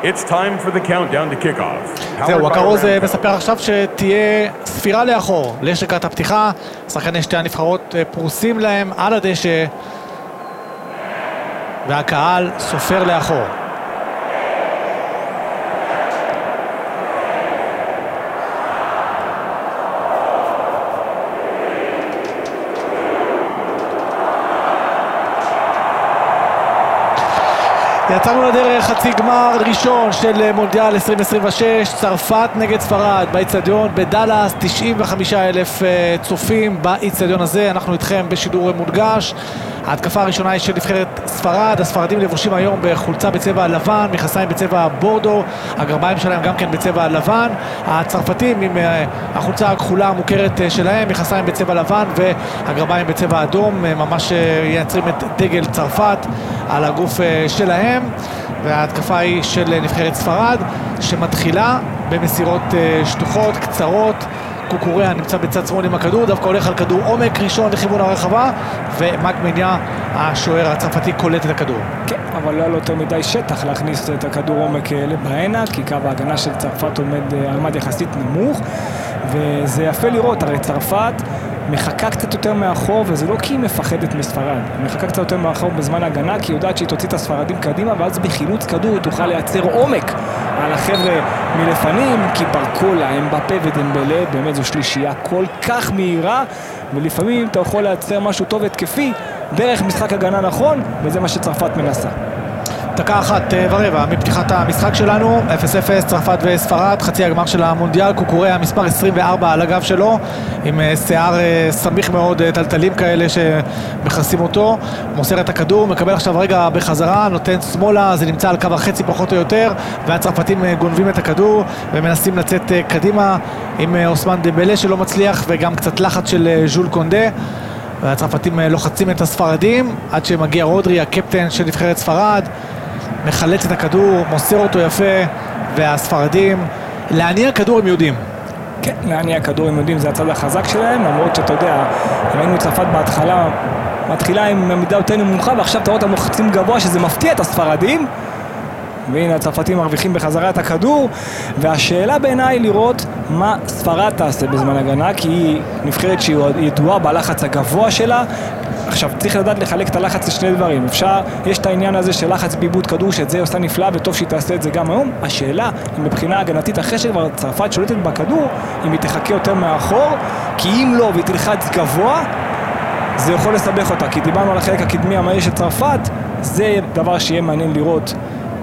It's time for the countdown to kickoff. זהו, הכרוז מספר עכשיו שתהיה ספירה לאחור לשקת הפתיחה. שחקני שתי הנבחרות פרוסים להם על הדשא, והקהל סופר לאחור. יצאנו לדרך חצי גמר ראשון של מונדיאל 2026, צרפת נגד ספרד באיצטדיון בדאלאס, 95,000 צופים באיצטדיון הזה. אנחנו איתכם בשידור מודגש. ההתקפה הראשונה היא של נבחרת ספרד. הספרדים לבושים היום בחולצה בצבע לבן, מכנסיים בצבע בורדו, הגרביים שלהם גם כן בצבע לבן. הצרפתים עם החולצה הכחולה המוכרת שלהם, מכנסיים בצבע לבן והגרביים בצבע אדום, ממש ייצרים את דגל צרפת על הגוף שלהם. וההתקפה היא של נבחרת ספרד שמתחילה במסירות שטוחות, קצרות. קוקוריה נמצא בצד שמאל עם הכדור, דווקא הולך על כדור עומק ראשון לכיוון הרחבה, ומגמניה השוער הצרפתי קולט את הכדור. כן, אבל לא היה לו יותר מדי שטח להכניס את הכדור עומק לבעינה, כי קו ההגנה של צרפת עמד יחסית נמוך, וזה יפה לראות, הרי צרפת מחכה קצת יותר מאחור, וזה לא כי היא מפחדת מספרד, היא מחכה קצת יותר מאחור בזמן ההגנה, כי היא יודעת שהיא תוציא את הספרדים קדימה, ואז בחילוץ כדור היא תוכל לייצר עומק על החבר'ה מלפנים, כי ברקולה, אמבפה ודמבלה, באמת זו שלישייה כל כך מהירה, ולפעמים אתה יכול לייצר משהו טוב התקפי, דרך משחק הגנה נכון, וזה מה שצרפת מנסה. דקה 1:15 מפתיחת המשחק שלנו, 0-0 צרפת וספרד, חצי הגמר של המונדיאל. קוקוריה מספר 24 על הגב שלו, עם שיער סמיך מאוד, טלטלים כאלה שמכסים אותו, מוסר את הכדור, מקבל עכשיו רגע בחזרה, נותן שמאלה, זה נמצא על קו החצי פחות או יותר, והצרפתים גונבים את הכדור ומנסים לצאת קדימה עם אוסמן דמבלה שלא מצליח, וגם קצת לחץ של ז'ול קונדה, והצרפתים לוחצים את הספרדים עד שמגיע רודרי, הקפטן של נבחרת ספרד, מחלץ את הכדור, מוסר אותו יפה, והספרדים להניע כדור הם יודעים. כן, להניע כדור הם יודעים, זה הצד החזק שלהם, למרות שאתה יודע, ראינו צרפת בהתחלה, מתחילה עם מידה יותר נמוכה, ועכשיו אתה רואה אותם לוחצים גבוה, שזה מפתיע את הספרדים, והנה הצרפתים מרוויחים בחזרה את הכדור, והשאלה בעיניי לראות מה ספרד תעשה בזמן הגנה, כי היא נבחרת שהיא ידועה בלחץ הגבוה שלה. עכשיו צריך לדעת לחלק את הלחץ לשני דברים. יש את העניין הזה של לחץ בעיבוד כדור, שאת זה עושה נפלא וטוב שהיא תעשה את זה גם היום. השאלה היא מבחינה הגנתית, אחרי שכבר צרפת שולטת בכדור, אם היא תחכה יותר מאחור, כי אם לא והיא תלחץ גבוה, זה יכול לסבך אותה, כי דיברנו על החלק הקדמי המהיר של צרפת, זה דבר שיהיה מעניין לראות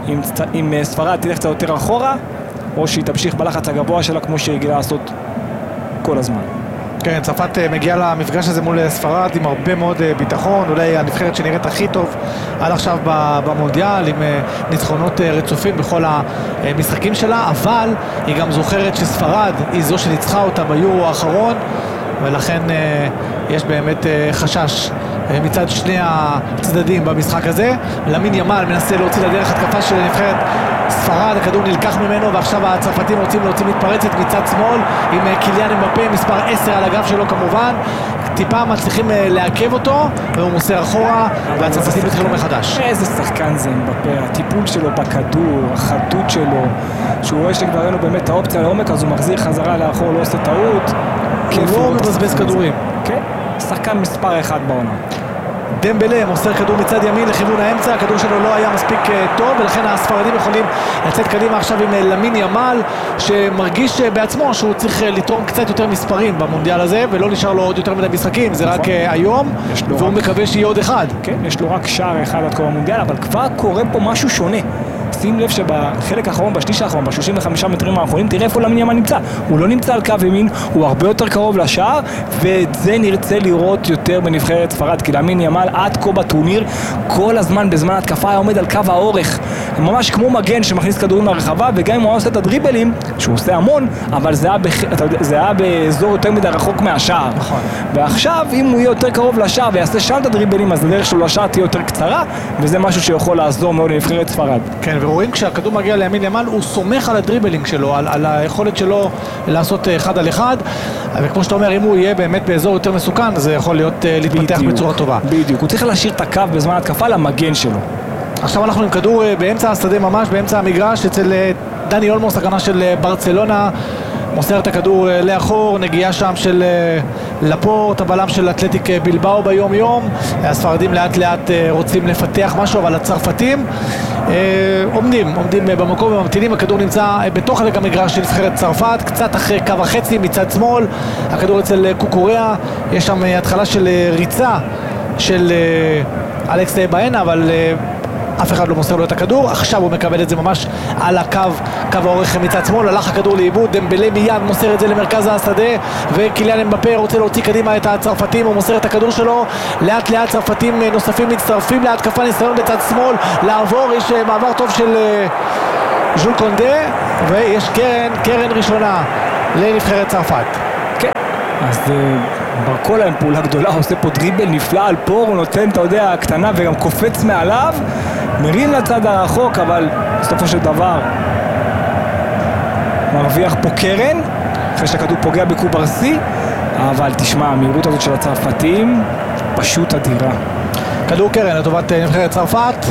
אם ספרד תלך קצת יותר אחורה, או שהיא תמשיך בלחץ הגבוה שלה כמו שהיא רגילה לעשות כל הזמן. כן, צרפת מגיעה למפגש הזה מול ספרד עם הרבה מאוד ביטחון, אולי הנבחרת שנראית הכי טוב עד עכשיו במונדיאל, עם ניצחונות רצופים בכל המשחקים שלה, אבל היא גם זוכרת שספרד היא זו שניצחה אותה ביורו האחרון, ולכן יש באמת חשש מצד שני הצדדים במשחק הזה. למין ימל מנסה להוציא לדרך התקפה של נבחרת ספרד, הכדור נלקח ממנו, ועכשיו הצרפתים רוצים להוציא מתפרצת מצד שמאל עם קיליאן אמבפה מספר 10 על הגב שלו כמובן, טיפה מצליחים לעכב אותו והוא מוסר אחורה והצרפתים התחילו מחדש. איזה שחקן זה אמבפה, הטיפול שלו בכדור, החדות שלו, שהוא רואה שכבר אין לו באמת האופציה לעומק, אז הוא מחזיר חזרה לאחור, לא עושה טעות, הוא לא מבזבז כדורים. כן, שחקן מספר 1 בעונה. דמבלה מוסר כדור מצד ימין לכיוון האמצע, הכדור שלו לא היה מספיק טוב, ולכן הספרדים יכולים לצאת קדימה עכשיו עם למין ימל, שמרגיש בעצמו שהוא צריך לתרום קצת יותר מספרים במונדיאל הזה, ולא נשאר לו עוד יותר מדי משחקים, זה רק היום, והוא מקווה שיהיה עוד אחד. כן, יש לו רק שער אחד עד כה במונדיאל, אבל כבר קורה פה משהו שונה. שים לב שבחלק האחרון, בשליש האחרון, ב-35 מטרים האחרונים, תראה איפה למין ימל נמצא. הוא לא נמצא על קו ימין, הוא הרבה יותר קרוב לשער, ואת זה נרצה לראות יותר בנבחרת ספרד, כי למין ימל עד כה בטורניר, כל הזמן בזמן התקפה היה עומד על קו האורך, ממש כמו מגן שמכניס כדורים לרחבה, וגם אם הוא עושה את הדריבלים, שהוא עושה המון, אבל זה היה באזור יותר מדי רחוק מהשער. נכון. ועכשיו, אם הוא יהיה יותר קרוב לשער ויעשה שם את הדריבלים, אז הדרך שלו לשער תהיה יותר קצרה, וזה משהו שיכול לעזור מאוד לנבחרת ספרד. כן, ורואים כשהכדור מגיע לימין ימל, הוא סומך על הדריבלינג שלו, על היכולת שלו לעשות 1 על 1, וכמו שאתה אומר, אם הוא יהיה באמת באזור יותר מסוכן, זה יכול להיות להתפתח בצורה טובה. בדיוק, הוא צריך להשאיר את הקו בזמן התקפה למגן שלו. עכשיו אנחנו עם כדור באמצע השדה, ממש באמצע המגרש, אצל דני אולמו, סכנה של ברצלונה, מוסר את הכדור לאחור, נגיעה שם של לפורט, הבלם של אתלטיק בלבאו ביום יום. הספרדים לאט לאט רוצים לפתח משהו, אבל הצרפתים עומדים במקום וממתינים. הכדור נמצא בתוך חלק המגרש של נבחרת צרפת, קצת אחרי קו החצי מצד שמאל, הכדור אצל קוקוריאה, יש שם התחלה של ריצה של אלכס באנה, אבל אף אחד לא מוסר לו את הכדור. עכשיו הוא מקבל את זה ממש על הקו, קו האורך מצד שמאל, הלך הכדור לאיבוד, דמבלה מיד מוסר את זה למרכז השדה, וקיליאן אמבפה רוצה להוציא קדימה את הצרפתים, הוא מוסר את הכדור שלו, לאט לאט צרפתים נוספים מצטרפים להתקפה, ניסיון בצד שמאל לעבור, יש מעבר טוב של ז'ול קונדה, ויש קרן ראשונה לנבחרת צרפת. כן, אז ברקולה עם פעולה גדולה, עושה פה דריבל נפלא על פור, הוא נותן, אתה יודע, קטנה וגם קופץ מעליו, מרים לצד הרחוק, אבל בסופו של דבר מרוויח פה קרן, אחרי שהכדור פוגע בקוברסי, אבל תשמע, המהירות הזאת של הצרפתים פשוט אדירה. כדור קרן לטובת נבחרת צרפת.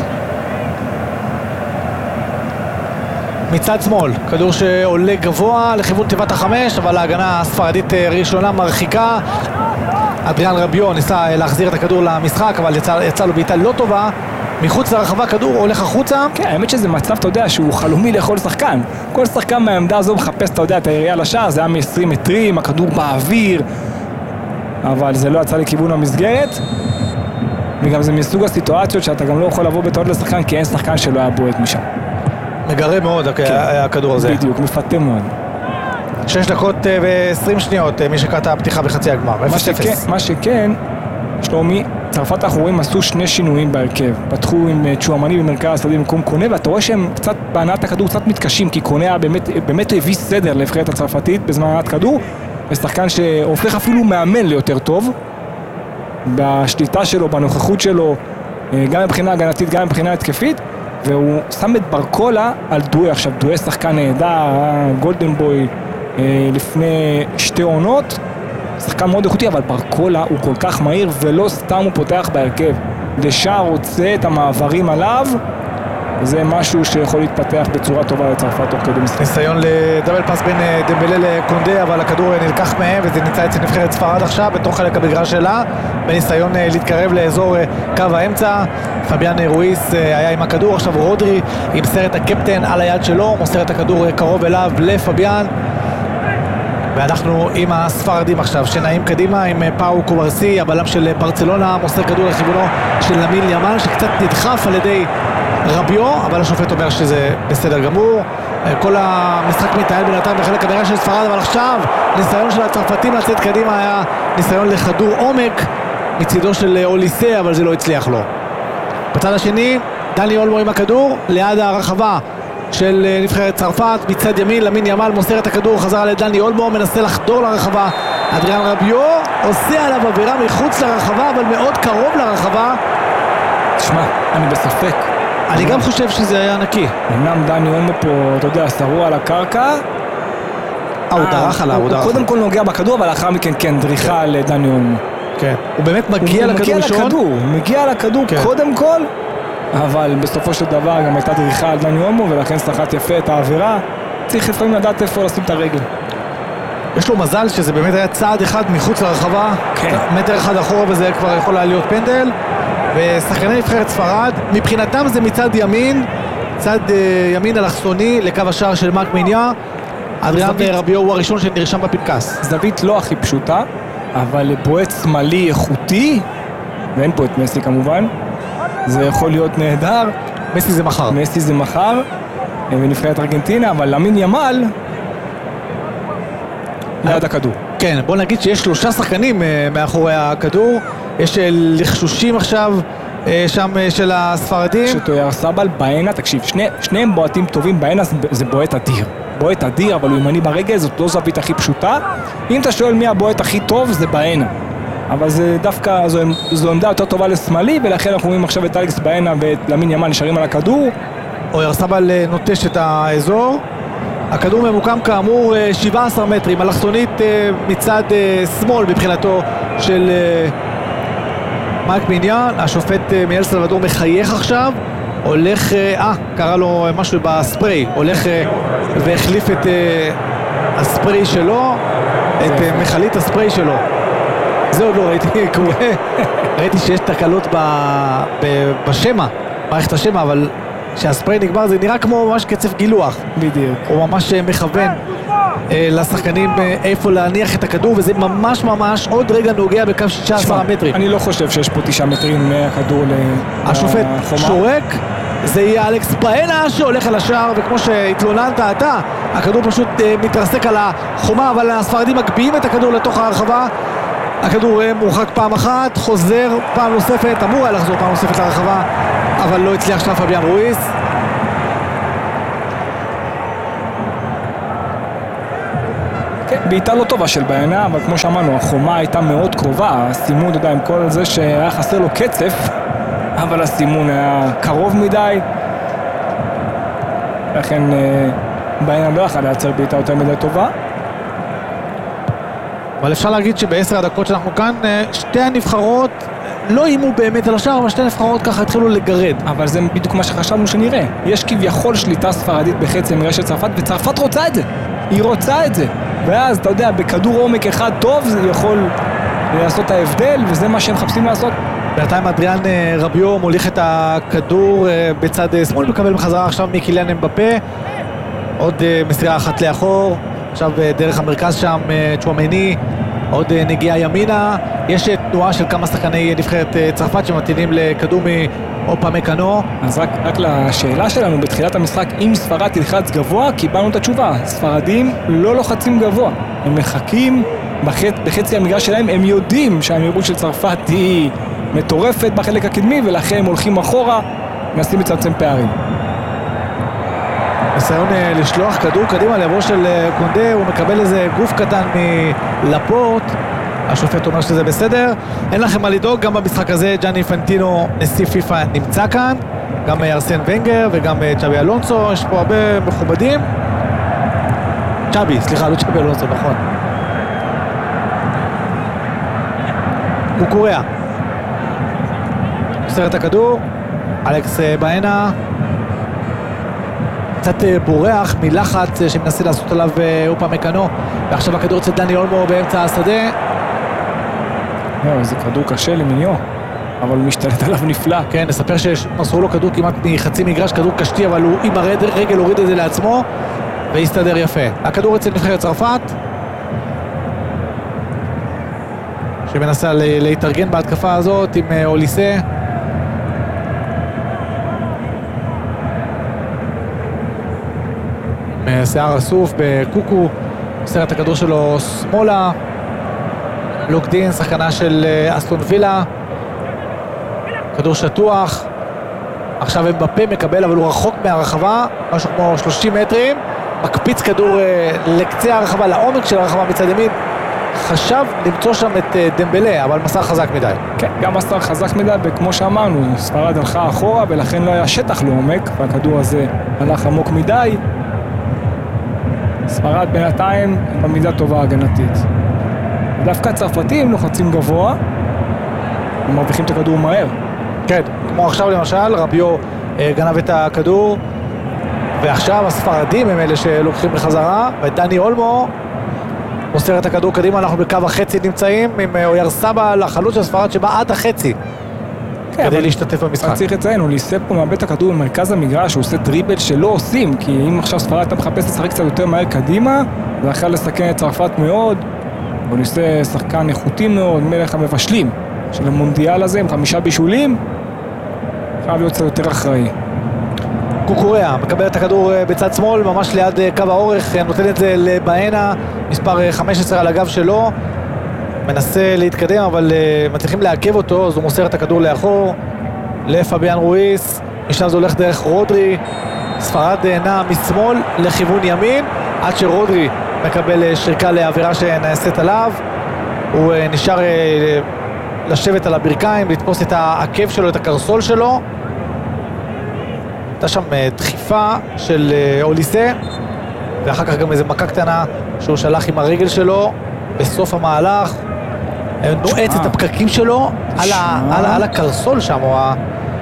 מצד שמאל, כדור שעולה גבוה לכיוון תיבת החמש, אבל ההגנה הספרדית ראשונה מרחיקה. אדריאן רביו ניסה להחזיר את הכדור למשחק, אבל יצא לו בעיטה לא טובה. מחוץ לרחבה, כדור הולך החוצה. כן, האמת שזה מצב, אתה יודע, שהוא חלומי לכל שחקן. כל שחקן מהעמדה הזו מחפש, אתה יודע, את הירייה לשער, זה היה מ-20 מטרים, הכדור באוויר, אבל זה לא יצא לכיוון המסגרת. וגם זה מסוג הסיטואציות שאתה גם לא יכול לבוא בטעות לשחקן, כי אין שחקן שלא היה בועט משם. מגרה מאוד הכדור הזה. בדיוק, מפתה מאוד. 6 דקות ו-20 שניות, מי שקראת הפתיחה בחצי הגמר. 0-0. מה שכן, שלומי, צרפת האחורים עשו שני שינויים בהרכב. פתחו עם צ'ואמני במרכז השדה במקום קונה, ואתה רואה שהם קצת בהנעת הכדור קצת מתקשים, כי קונה באמת הביא סדר לנבחרת הצרפתית בזמן הנעת כדור, ושחקן שהופך אפילו מאמן ליותר טוב, בשליטה שלו, בנוכחות שלו, גם מבחינה הגנתית, גם מבחינה התקפית, והוא שם את ברקולה על דואי. עכשיו דואי שחקן נהדר, גולדן בוי לפני 2 עונות, שחקן מאוד איכותי, אבל ברקולה הוא כל כך מהיר ולא סתם הוא פותח בהרכב. דשאר רוצה את המעברים עליו, וזה משהו שיכול להתפתח בצורה טובה לצרפת תוך כדי משחק. ניסיון לדבל פס בין דמבלה לקונדה, אבל הכדור נלקח מהם וזה נמצא אצל נבחרת ספרד עכשיו בתוך חלק המגרש שלה, בניסיון להתקרב לאזור קו האמצע. פביאן רויס היה עם הכדור, עכשיו רודרי עם סרט הקפטן על היד שלו, מוסר את הכדור קרוב אליו לפביאן, ואנחנו עם הספרדים עכשיו שנעים קדימה עם פאו קוברסי, הבלם של ברצלונה, מוסר כדור לכיוונו של למין ימל שקצת נדחף על ידי רביו, אבל השופט אומר שזה בסדר גמור. כל המשחק מתנהל בינתיים בחלק המגרש של ספרד, אבל עכשיו ניסיון של הצרפתים לצאת קדימה, היה ניסיון לכדור עומק מצידו של אוליסה, אבל זה לא הצליח לו. בצד השני דני אולמו עם הכדור ליד הרחבה של נבחרת צרפת, מצד ימין למין ימל מוסר את הכדור חזרה לדני אולמו, מנסה לחדור לרחבה, אדריאן רביו עושה עליו עבירה מחוץ לרחבה, אבל מאוד קרוב לרחבה. תשמע, אני בספק, אני גם חושב שזה היה נקי. אמנם דני אולמו פה, אתה יודע, שרוע על הקרקע, הוא דרך עליו, הוא קודם כל נוגע בכדור, אבל לאחר מכן כן, דריכה על דני אולמו. כן, הוא באמת מגיע לכדור ראשון. הוא מגיע לכדור קודם כל, אבל בסופו של דבר גם הייתה דריכה על דני אולמו, ולכן סחט יפה את העבירה. צריך לפעמים לדעת איפה לשים את הרגל. יש לו מזל שזה באמת היה צעד אחד מחוץ לרחבה, מטר אחד אחורה, וזה כבר יכול להיות פנדל. ושחקני נבחרת ספרד, מבחינתם זה מצד ימין, צד ימין אלכסוני לקו השער של מרק מיניה. אדריאן רביו הוא הראשון שנרשם בפנקס. זווית לא הכי פשוטה, אבל בועט שמאלי איכותי, ואין פה את מסי כמובן, זה יכול להיות נהדר. מסי זה מחר, בנבחרת ארגנטינה, אבל למין ימל ליד הכדור. כן, בוא נגיד שיש 3 שחקנים מאחורי הכדור, יש לחשושים עכשיו שם של הספרדים. שטויר סבל, באנה, תקשיב, שניהם בועטים טובים, באנה זה בועט אדיר. בועט אדיר, אבל הוא ימני ברגל, זאת לא זווית הכי פשוטה. אם אתה שואל מי הבועט הכי טוב, זה באנה. אבל זה דווקא, זו עמדה יותר טובה לשמאלי, ולכן אנחנו רואים עכשיו את אלכס באנה ואת למין ימל נשארים על הכדור. טויר סבל נוטש את האזור. הכדור ממוקם כאמור 17 מטרים, אלכסונית מצד שמאל מבחינתו של מרק מיניה. השופט מאל סלבדור מחייך עכשיו, הולך, קרה לו משהו בספרי, הולך והחליף את הספרי שלו, את מכלית הספרי שלו. זה עוד לא ראיתי קורה, ראיתי שיש תקלות בשמה, מערכת השמה, אבל כשהספרי נגמר זה נראה כמו ממש קצף גילוח. בדיוק. הוא ממש מכוון לשחקנים איפה להניח את הכדור, וזה ממש ממש עוד רגע נוגע בקו 16 מטרים. אני לא חושב שיש פה 9 מטרים מהכדור לחומה. השופט שורק, זה יהיה אלכס באנה שהולך אל השער, וכמו שהתלוננת אתה, הכדור פשוט מתרסק על החומה, אבל הספרדים מגביהים את הכדור לתוך הרחבה. הכדור מורחק פעם אחת, חוזר פעם נוספת, אמור היה לחזור פעם נוספת לרחבה, אבל לא הצליח שם פביאן רויס. כן, בעיטה לא טובה של באנה, אבל כמו שאמרנו, החומה הייתה מאוד קרובה, הסימון, אתה יודע, עם כל זה שהיה חסר לו קצף, אבל הסימון היה קרוב מדי, לכן באנה לא יכל לייצר בעיטה יותר מדי טובה. אבל אפשר להגיד שבעשר הדקות שאנחנו כאן, שתי הנבחרות לא אימו באמת על השער, אבל שתי הנבחרות ככה התחילו לגרד. אבל זה בדיוק מה שחשבנו שנראה. יש כביכול שליטה ספרדית בחצי מגרש של צרפת, וצרפת רוצה את זה. היא רוצה את זה. ואז, אתה יודע, בכדור עומק אחד טוב, זה יכול לעשות את ההבדל, וזה מה שהם מחפשים לעשות. בינתיים אדריאן רביו מוליך את הכדור בצד שמאל, מקבל בחזרה עכשיו מקיליאן אמבפה. עוד מסירה אחת לאחור. עכשיו דרך המרכז שם צ'ואמני, עוד נגיעה ימינה. יש תנועה של כמה שחקני נבחרת צרפת שמתאימים לכדור מאופמקאנו. אז רק לשאלה שלנו בתחילת המשחק, אם ספרד תלחץ גבוה, קיבלנו את התשובה. ספרדים לא לוחצים גבוה, הם מחכים בחצי המגרש שלהם, הם יודעים שהמהירות של צרפת היא מטורפת בחלק הקדמי, ולכן הם הולכים אחורה, מנסים לצמצם פערים. ניסיון לשלוח כדור קדימה לעברו של קונדה, הוא מקבל איזה גוף קטן מלפורט, השופט אומר שזה בסדר. אין לכם מה לדאוג, גם במשחק הזה ג'אני פנטינו, נשיא פיפה, נמצא כאן, גם ארסן ונגר וגם צ'אבי אלונסו, יש פה הרבה מכובדים. סליחה, לא צ'אבי אלונסו, נכון. קוקוריה מוסר את הכדור, אלכס באנה קצת בורח מלחץ שמנסה לעשות עליו אופמקאנו, ועכשיו הכדור אצל דני אולמו באמצע השדה. זה כדור קשה למיניו, אבל הוא משתלט עליו נפלא. כן, נספר שמסרו לו כדור כמעט מחצי מגרש, כדור קשתי, אבל הוא עם הרגל הוריד את זה לעצמו והסתדר יפה. הכדור אצל נבחרת צרפת שמנסה להתארגן בהתקפה הזאת עם אוליסה. שיער אסוף בקוקו, מוסר את הכדור שלו שמאלה. לוקדין, שחקנה של אסטון וילה, כדור שטוח. עכשיו אמבפה מקבל, אבל הוא רחוק מהרחבה, משהו כמו 30 מטרים, מקפיץ כדור לקצה הרחבה, לעומק של הרחבה מצד ימין. חשב למצוא שם את דמבלה, אבל מסר חזק מדי. כן, גם מסר חזק מדי, וכמו שאמרנו, ספרד הלכה אחורה, ולכן לא היה שטח לעומק, והכדור הזה הלך עמוק מדי. ספרד בינתיים במידה טובה הגנתית. דווקא הצרפתים לוחצים גבוה ומרוויחים את הכדור מהר. כן, כמו עכשיו למשל, רביו גנב את הכדור, ועכשיו הספרדים הם אלה שלוקחים בחזרה, ודני אולמו מוסר את הכדור קדימה. אנחנו בקו החצי נמצאים עם אויר סבא, לחלוץ של ספרד שבא עד החצי כדי להשתתף במשחק. צריך לציין, הוא ניסה פה מאבד את הכדור במרכז המגרש, הוא עושה דריבל שלא עושים, כי אם עכשיו ספרד אתה מחפש לשחק קצת יותר מהר קדימה, זה יכול לסכן את צרפת מאוד. הוא ניסה שחקן איכותי מאוד, מלך המבשלים של המונדיאל הזה, עם 5 בישולים, חייב להיות קצת יותר אחראי. קוקוריה מקבל את הכדור בצד שמאל, ממש ליד קו האורך, נותן את זה לבאנה, מספר 15 על הגב שלו, מנסה להתקדם, אבל מצליחים לעכב אותו, אז הוא מוסר את הכדור לאחור, לפביאן רויס, משם זה הולך דרך רודרי, ספרד נע משמאל לכיוון ימין, עד שרודרי מקבל שריקה לעבירה שנעשית עליו, הוא נשאר לשבת על הברכיים, לתפוס את העקב שלו, את הקרסול שלו. הייתה שם דחיפה של אוליסה, ואחר כך גם איזו מכה קטנה שהוא שלח עם הרגל שלו בסוף המהלך, נועץ את הפקקים שלו על הקרסול שם, או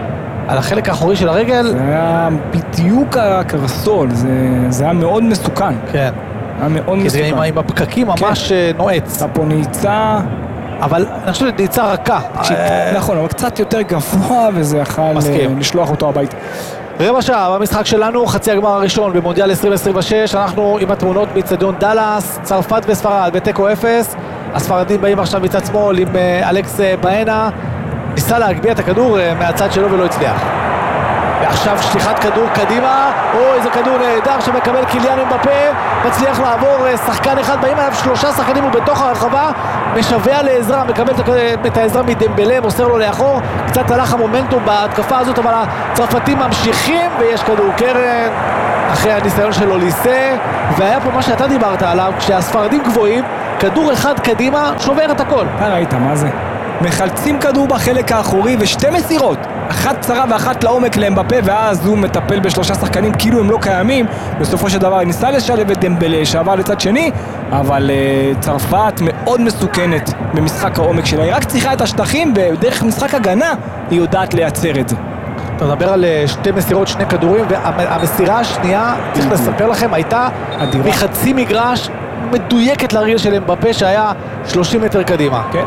על החלק האחורי של הרגל. זה היה בדיוק הקרסול, זה היה מאוד מסוכן. כן. היה מאוד כי זה מסוכן. עם הפקקים ממש נועץ. היה פה נעיצה, אבל אני חושב נעיצה רכה. נכון, אבל קצת יותר גבוה, וזה יכול לשלוח אותו הביתה. רבע שעה במשחק שלנו, חצי הגמר הראשון במונדיאל 2026, אנחנו עם התמונות באצטדיון דאלאס, צרפת וספרד בתיקו 0, הספרדים באים עכשיו מצד שמאל עם אלכס באנה, ניסה להגביה את הכדור מהצד שלו ולא הצליח. ועכשיו שליחת כדור קדימה, איזה כדור נהדר שמקבל קיליאן אמבפה, מצליח לעבור שחקן אחד, באים עליו 3 שחקנים, הוא בתוך הרחבה, משווע לעזרה, מקבל את העזרה מדמבלה, מוסר לו לאחור, קצת הלך המומנטום בהתקפה הזאת, אבל הצרפתים ממשיכים, ויש כדור קרן, אחרי הניסיון של אוליסה, והיה פה מה שאתה דיברת עליו, כשהספרדים גבוהים, כדור אחד קדימה, שובר את הכל. ראית, מה זה? מחלצים כדור בחלק האחורי ושתי מסירות, אחת קצרה ואחת לעומק לאמבפה, ואז הוא מטפל ב3 שחקנים כאילו הם לא קיימים. בסופו של דבר ניסה לשלב את דמבלה שעבר לצד שני, אבל צרפת מאוד מסוכנת במשחק העומק שלה, היא רק צריכה את השטחים, ודרך משחק הגנה היא יודעת לייצר את זה. אתה מדבר על 2 מסירות, 2 כדורים, והמסירה השנייה, צריך לספר לכם, הייתה מחצי מגרש מדויקת לרגל של אמבפה שהיה 30 מטר קדימה. כן.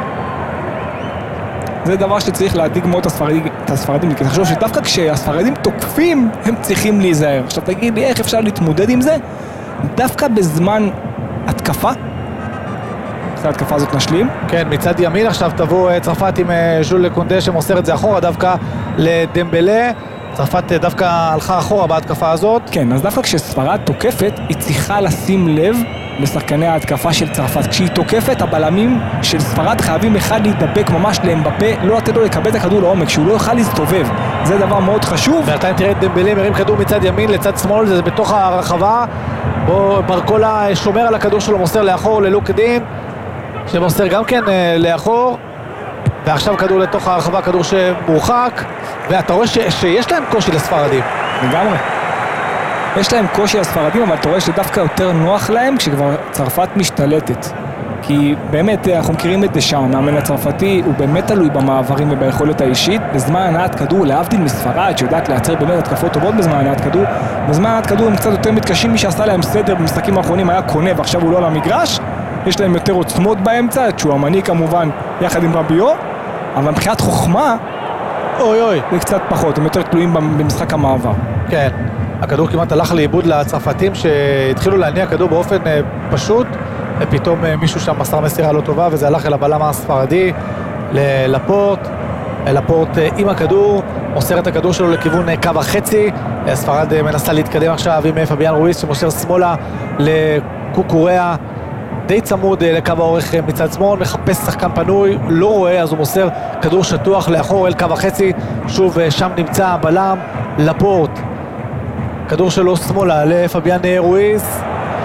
זה דבר שצריך להדאיג מאוד את הספרדים, כי תחשוב שדווקא כשהספרדים תוקפים, הם צריכים להיזהר. עכשיו תגיד לי, איך אפשר להתמודד עם זה? דווקא בזמן התקפה, אחרי ההתקפה הזאת נשלים. כן, מצד ימין עכשיו תבוא צרפת עם ז'ול קונדה שמוסר את זה אחורה דווקא לדמבלה. צרפת דווקא הלכה אחורה בהתקפה הזאת. כן, אז דווקא כשספרד תוקפת, היא צריכה לשים לב לשחקני ההתקפה של צרפת. כשהיא תוקפת, הבלמים של ספרד חייבים אחד להידבק ממש לאמבפה, לא לתת לו לקבל את הכדור לעומק, שהוא לא יוכל להסתובב. זה דבר מאוד חשוב. ועדיין תראה את דמבלה מרים כדור מצד ימין לצד שמאל, זה בתוך הרחבה. בו ברקולה שומר על הכדור שלו, מוסר לאחור ללוק דין, שמוסר גם כן לאחור. ועכשיו כדור לתוך הרחבה, כדור שמורחק, ואתה רואה שיש להם קושי לספרדים. לגמרי. יש להם קושי לספרדים, אבל אתה רואה שדווקא יותר נוח להם כשכבר צרפת משתלטת. כי באמת, אנחנו מכירים את דשאן, המאמן הצרפתי, הוא באמת תלוי במעברים וביכולת האישית. בזמן הנעת כדור, להבדיל מספרד, שיודעת לייצר באמת התקפות טובות בזמן הנעת כדור, בזמן הנעת כדור הם קצת יותר מתקשים. מי שעשה להם סדר במשחקים האחרונים היה קונה, ועכשיו הוא לא למגרש. יש להם יותר עוצמות באמצע, צ'ואמני כמובן, יחד עם רביו, אבל מבחינת חוכמה, זה קצת פחות, הם יותר תלויים במשחק המעבר. כן, הכדור כמעט הלך לאיבוד לצרפתים שהתחילו להניע כדור באופן פשוט, ופתאום מישהו שם מסר מסירה לא טובה, וזה הלך אל הבלם הספרדי, ללפורט. לפורט עם הכדור, מוסר את הכדור שלו לכיוון קו החצי. ספרד מנסה להתקדם עכשיו עם פביאן רויס שמוסר שמאלה לקוקוריה, די צמוד לקו האורך מצד שמאל, מחפש שחקן פנוי, לא רואה, אז הוא מוסר כדור שטוח לאחור אל קו החצי. שוב שם נמצא הבלם לפורט, כדור שלו שמאלה לפביאן רויס,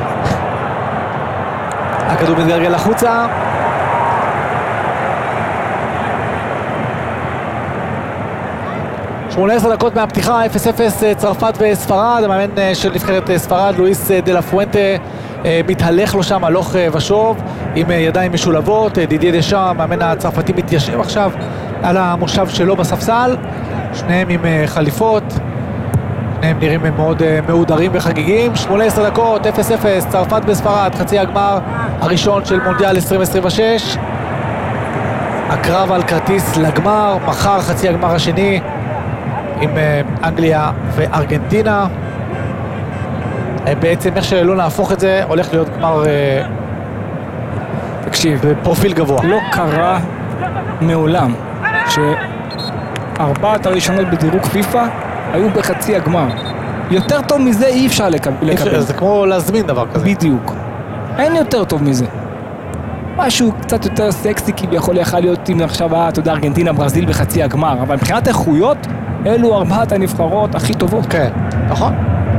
הכדור מתגלגל החוצה. שמונה 10 דקות מהפתיחה, 0-0 צרפת וספרד. המאמן של נבחרת ספרד, לואיס דה לה פואנטה, מתהלך לו שם הלוך ושוב עם ידיים משולבות. דידיה דשאן, המאמן הצרפתי, מתיישב עכשיו על המושב שלו בספסל, שניהם עם חליפות, שניהם נראים מאוד מעודרים וחגיגים. 18 דקות, 0-0 צרפת וספרד, חצי הגמר הראשון של מונדיאל 2026. הקרב על כרטיס לגמר, מחר חצי הגמר השני עם אנגליה וארגנטינה. בעצם איך שלא נהפוך את זה, הולך להיות גמר תקשיב, בפרופיל גבוה. לא קרה מעולם שארבעת הראשונות בדירוג פיפה היו בחצי הגמר. יותר טוב מזה אי אפשר לקבל. זה כמו להזמין דבר כזה. בדיוק. אין יותר טוב מזה. משהו קצת יותר סקסי כביכול יכול להיות אם עכשיו אתה יודע ארגנטינה ברזיל בחצי הגמר, אבל מבחינת איכויות אלו 4 הנבחרות הכי טובות. כן, נכון.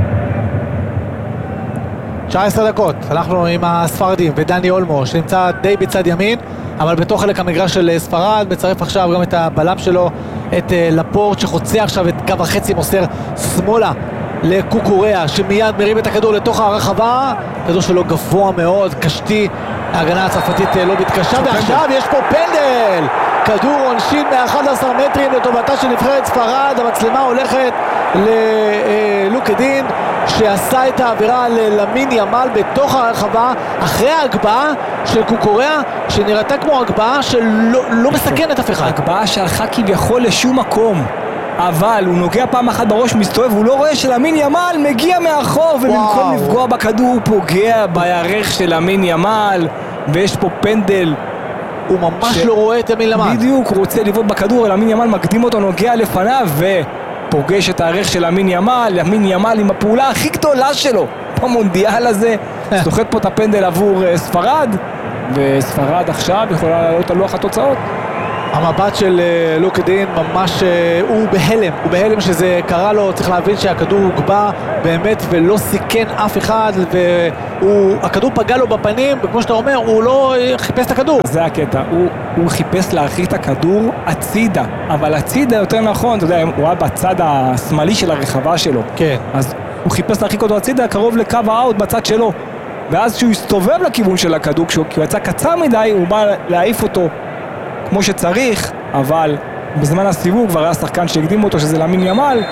19 דקות, אנחנו עם הספרדים ודני אולמו שנמצא די בצד ימין, אבל בתוך חלק המגרש של ספרד. מצרף עכשיו גם את הבלם שלו, את לפורט, שחוצה עכשיו את קו החצי, מוסר שמאלה לקוקוריה שמיד מרים את הכדור לתוך הרחבה. כדור שלו גבוה מאוד, קשתי, ההגנה הצרפתית לא מתקשה, ועכשיו יש פה פנדל כדור עונשין מ-11 מטרים לטובתה של נבחרת ספרד. המצלמה הולכת ללוקדין שעשה את העבירה ללמין ימל בתוך הרחבה אחרי ההגבהה של קוקוריאה שנראתה כמו הגבהה שלא מסכנת אף אחד. הגבהה שהלכה כביכול לשום מקום, אבל הוא נוגע פעם אחת בראש, מסתובב, הוא לא רואה שלמין ימל מגיע מאחור, ובמקום לפגוע בכדור הוא פוגע בירך של למין ימל, ויש פה פנדל. הוא ממש לא רואה את למין ימל. בדיוק, הוא רוצה לבעוט בכדור, למין ימל מקדים אותו, נוגע לפניו ופוגש את הערך של למין ימל. למין ימל עם הפעולה הכי גדולה שלו במונדיאל הזה סוחט פה את הפנדל עבור ספרד, וספרד עכשיו יכולה לעלות על לוח התוצאות. המבט של לוקדין ממש, הוא בהלם שזה קרה לו. צריך להבין שהכדור הוגבה באמת ולא סיכן אף אחד, והכדור פגע לו בפנים, וכמו שאתה אומר, הוא לא חיפש את הכדור. זה הקטע, הוא חיפש להרחיק את הכדור הצידה, אבל הצידה יותר נכון, אתה יודע, הוא היה בצד השמאלי של הרחבה שלו. כן. אז הוא חיפש להרחיק אותו הצידה, קרוב לקו האוט בצד שלו, ואז כשהוא הסתובב לכיוון של הכדור, כי הוא יצא קצר מדי, הוא בא להעיף אותו כמו שצריך, אבל בזמן הסיבוב כבר היה שחקן שהקדים אותו, שזה למין ימל.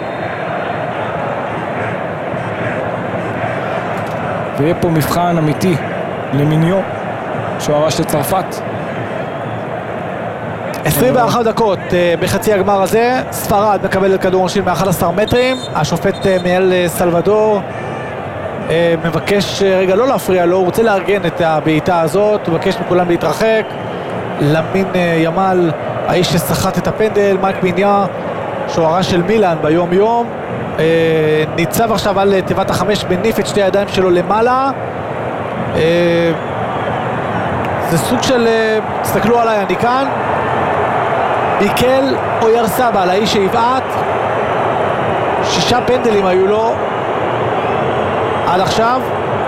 ויהיה פה מבחן אמיתי למיניו, שוערה של צרפת. 21 דקות בחצי הגמר הזה, ספרד מקבלת כדור עונשין מ-11 מטרים. השופט מיאל סלבדור מבקש רגע לא להפריע לו, הוא רוצה לארגן את הבעיטה הזאת, הוא מבקש מכולם להתרחק. למין ימל, האיש שסחט את הפנדל, מייק מיניה, שוערה של מילאן ביום יום, ניצב עכשיו על תיבת החמש, מניף את שתי הידיים שלו למעלה. זה סוג של, תסתכלו עליי, אני כאן, מיקל אוירסבל, האיש שהבעט, 6 פנדלים היו לו עד עכשיו,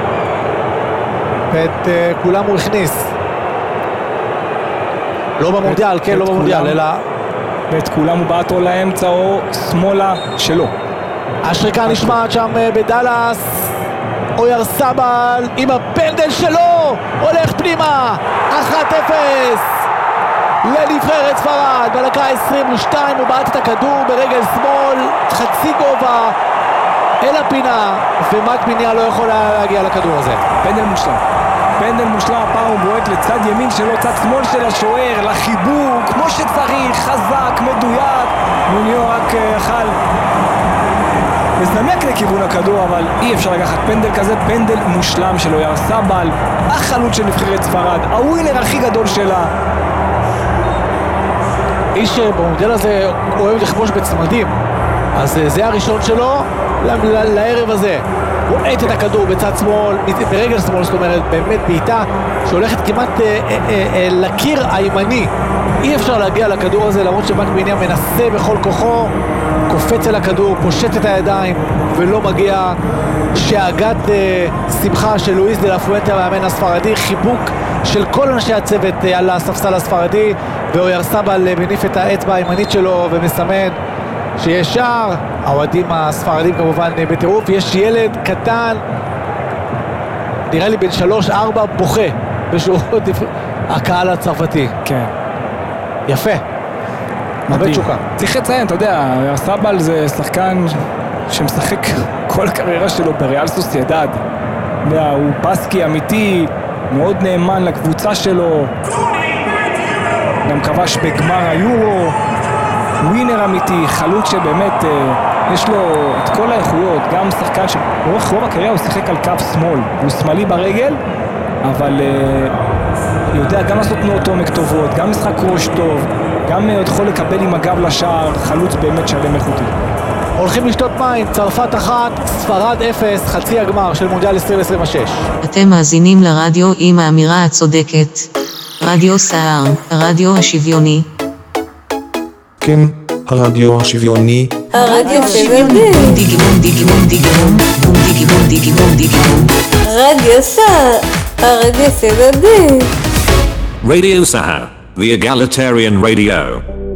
ואת כולם הוא הכניס. לא במונדיאל, כן, לא במונדיאל, אלא... ואת כולם הוא בעט או לאמצע או שמאלה שלו. השריקה נשמעת שם בדלס, אוירסבל עם הפנדל שלו, הולך פנימה, 1-0 לנבחרת ספרד. בדקה 22 הוא בעט את הכדור ברגל שמאל, חצי גובה אל הפינה, ומייק מיניה לא יכול להגיע לכדור הזה. פנדל מושלם. פנדל מושלם, הפעם הוא בועט לצד ימין שלו, צד שמאל של השוער, לחיבור, כמו שצריך, חזק, מדויק. מיניו רק יכל לזנק לכיוון הכדור, אבל אי אפשר לקחת פנדל כזה. פנדל מושלם של אוירסבל, החלוץ של נבחרת ספרד, הווינר הכי גדול שלה. איש במודל הזה אוהב לכבוש בצמדים, אז זה הראשון שלו לערב הזה. הוא עט את הכדור בצד שמאל, ברגל שמאל, זאת אומרת, באמת בעיטה שהולכת כמעט לקיר הימני. אי אפשר להגיע לכדור הזה, למרות שמייק מיניה מנסה בכל כוחו, קופץ אל הכדור, פושט את הידיים ולא מגיע. שאגת שמחה של לואיס דה לה פואנטה, המאמן הספרדי, חיבוק של כל אנשי הצוות על הספסל הספרדי, ואוירסבל מניף את האצבע הימנית שלו ומסמן שיש שער. האוהדים הספרדים כמובן בטירוף. יש ילד קטן, נראה לי בן 3-4, בוכה בשורות הקהל הצרפתי. כן. יפה. הרבה תשוקה. צריך לציין, אתה יודע, אוירסבל זה שחקן שמשחק כל הקריירה שלו בריאל סוסיידד. הוא בסקי אמיתי, מאוד נאמן לקבוצה שלו, גם כבש בגמר היורו, ווינר אמיתי, חלוץ שבאמת יש לו את כל האיכויות. גם שחקן שאורך רוב הקריירה הוא שיחק על קו שמאל, הוא שמאלי ברגל, אבל יודע גם לעשות תנועות עומק טובות, גם משחק ראש טוב, גם יכול לקבל עם הגב לשער. חלוץ באמת שלם איכותי. הולכים לשתות מים, צרפת 1, ספרד 0, חצי הגמר של מונדיאל 2026. אתם מאזינים לרדיו עם האמירה הצודקת. רדיו סער, הרדיו השוויוני. כן, הרדיו השוויוני. הרדיו השוויוני. רדיו סער, הרדיו השוויוני. Radio Sahar, the egalitarian radio.